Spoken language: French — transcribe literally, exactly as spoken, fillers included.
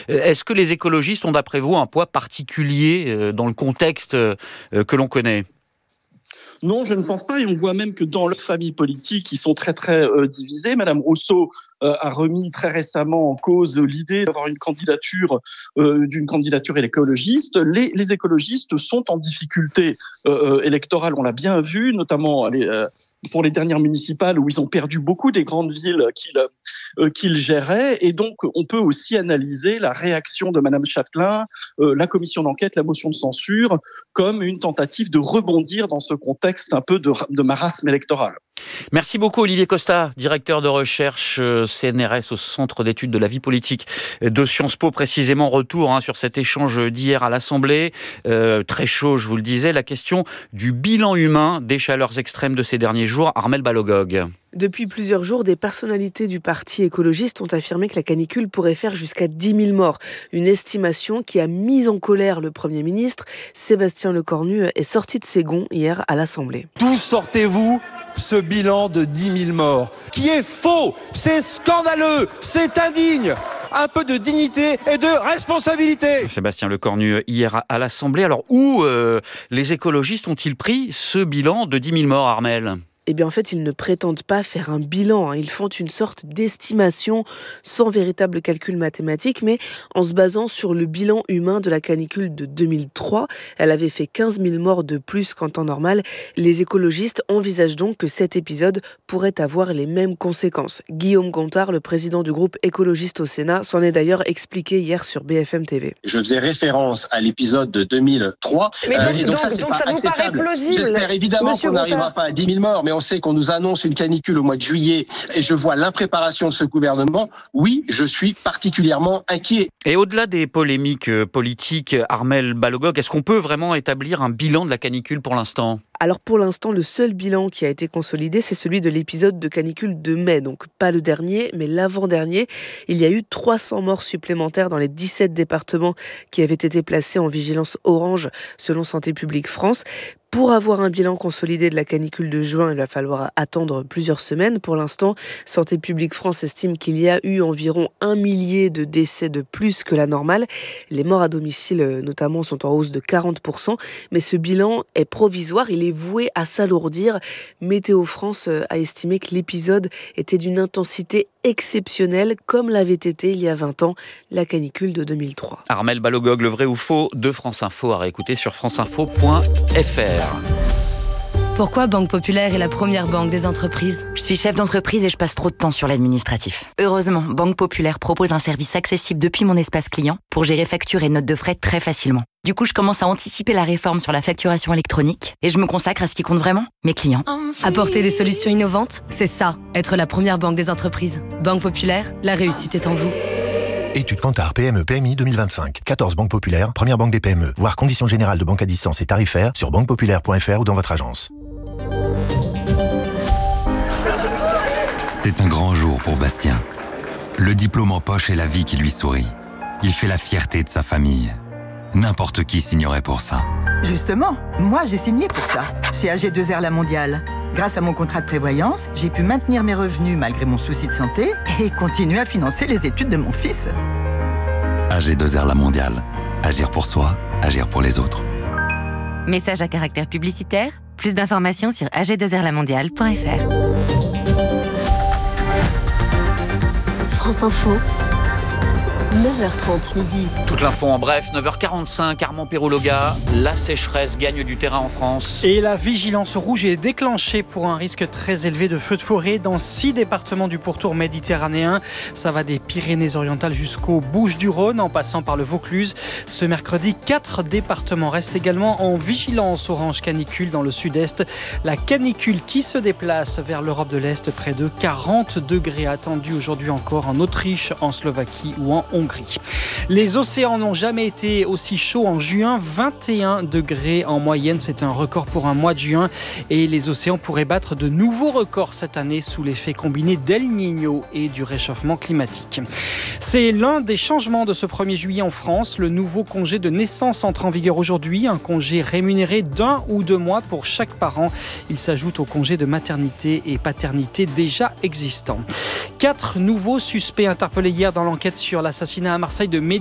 Est-ce que les écologistes ont d'après vous un poids particulier dans le contexte que l'on connaît ? Non, je ne pense pas. Et on voit même que dans leur famille politique, ils sont très, très euh, divisés. Madame Rousseau euh, a remis très récemment en cause l'idée d'avoir une candidature, euh, d'une candidature écologiste. Les, les écologistes sont en difficulté euh, électorale, on l'a bien vu, notamment les, euh, pour les dernières municipales où ils ont perdu beaucoup des grandes villes qu'ils, euh, qu'ils géraient. Et donc, on peut aussi analyser la réaction de Madame Châtelain, euh, la commission d'enquête, la motion de censure, comme une tentative de rebondir dans ce contexte un peu de, de marasme électoral. Merci beaucoup Olivier Costa, directeur de recherche C N R S au Centre d'études de la vie politique de Sciences Po. Précisément, retour hein, sur cet échange d'hier à l'Assemblée. Euh, très chaud, je vous le disais. La question du bilan humain des chaleurs extrêmes de ces derniers jours. Armelle Balogog. Depuis plusieurs jours, des personnalités du parti écologiste ont affirmé que la canicule pourrait faire jusqu'à dix mille morts. Une estimation qui a mis en colère le Premier ministre. Sébastien Lecornu est sorti de ses gonds hier à l'Assemblée. Tous sortez-vous ce bilan de dix mille morts, qui est faux, c'est scandaleux, c'est indigne. Un peu de dignité et de responsabilité. Sébastien Lecornu hier à l'Assemblée. Alors où euh, les écologistes ont-ils pris ce bilan de dix mille morts, Armelle ? Eh bien, en fait, ils ne prétendent pas faire un bilan. Ils font une sorte d'estimation sans véritable calcul mathématique, mais en se basant sur le bilan humain de la canicule de deux mille trois. Elle avait fait quinze mille morts de plus qu'en temps normal. Les écologistes envisagent donc que cet épisode pourrait avoir les mêmes conséquences. Guillaume Gontard, le président du groupe écologiste au Sénat, s'en est d'ailleurs expliqué hier sur B F M T V. Je faisais référence à l'épisode de deux mille trois. Mais donc, euh, et donc, donc, ça, donc ça vous paraît plausible. J'espère évidemment Monsieur qu'on n'arrivera Gontard. pas à dix mille morts, mais on sait qu'on nous annonce une canicule au mois de juillet et je vois l'impréparation de ce gouvernement. Oui, je suis particulièrement inquiet. Et au-delà des polémiques politiques, Armelle Balogog, est-ce qu'on peut vraiment établir un bilan de la canicule pour l'instant ? Alors pour l'instant, le seul bilan qui a été consolidé, c'est celui de l'épisode de canicule de mai. Donc pas le dernier, mais l'avant-dernier. Il y a eu trois cents morts supplémentaires dans les dix-sept départements qui avaient été placés en vigilance orange selon Santé publique France. Pour avoir un bilan consolidé de la canicule de juin, il va falloir attendre plusieurs semaines. Pour l'instant, Santé publique France estime qu'il y a eu environ un millier de décès de plus que la normale. Les morts à domicile, notamment, sont en hausse de quarante pour cent. Mais ce bilan est provisoire, il est voué à s'alourdir. Météo France a estimé que l'épisode était d'une intensité exceptionnelle, comme l'avait été il y a vingt ans, la canicule de deux mille trois. Armelle Balogog, le vrai ou faux de France Info, à réécouter sur franceinfo point f r. Pourquoi Banque Populaire est la première banque des entreprises ? Je suis chef d'entreprise et je passe trop de temps sur l'administratif. Heureusement, Banque Populaire propose un service accessible depuis mon espace client pour gérer factures et notes de frais très facilement. Du coup, je commence à anticiper la réforme sur la facturation électronique et je me consacre à ce qui compte vraiment, mes clients. Apporter des solutions innovantes, c'est ça, être la première banque des entreprises. Banque Populaire, la réussite est en vous. Étude Kantar P M E P M I deux mille vingt-cinq. quatorze banques populaires, première banque des P M E. Voir conditions générales de banque à distance et tarifaires sur banque populaire point f r ou dans votre agence. C'est un grand jour pour Bastien. Le diplôme en poche et la vie qui lui sourit. Il fait la fierté de sa famille. N'importe qui signerait pour ça. Justement, moi j'ai signé pour ça, chez A G deux R La Mondiale. Grâce à mon contrat de prévoyance, j'ai pu maintenir mes revenus malgré mon souci de santé et continuer à financer les études de mon fils. A G deux R La Mondiale. Agir pour soi, agir pour les autres. Message à caractère publicitaire. Plus d'informations sur a g deux r la mondiale point f r. France Info, neuf heures trente midi. Toute l'info en bref, neuf heures quarante-cinq, Armand Perrouloga, la sécheresse gagne du terrain en France. Et la vigilance rouge est déclenchée pour un risque très élevé de feux de forêt dans six départements du pourtour méditerranéen. Ça va des Pyrénées-Orientales jusqu'aux Bouches-du-Rhône, en passant par le Vaucluse. Ce mercredi, quatre départements restent également en vigilance orange canicule dans le sud-est. La canicule qui se déplace vers l'Europe de l'Est, près de quarante degrés attendus aujourd'hui encore en Autriche, en Slovaquie ou en Hongrie. Les océans n'ont jamais été aussi chauds en juin, vingt et un degrés en moyenne, c'est un record pour un mois de juin et les océans pourraient battre de nouveaux records cette année sous l'effet combiné d'El Niño et du réchauffement climatique. C'est l'un des changements de ce premier juillet en France. Le nouveau congé de naissance entre en vigueur aujourd'hui, un congé rémunéré d'un ou deux mois pour chaque parent. Il s'ajoute au congé de maternité et paternité déjà existant. Quatre nouveaux suspects interpellés hier dans l'enquête sur l'assassinat à Marseille de Mehdi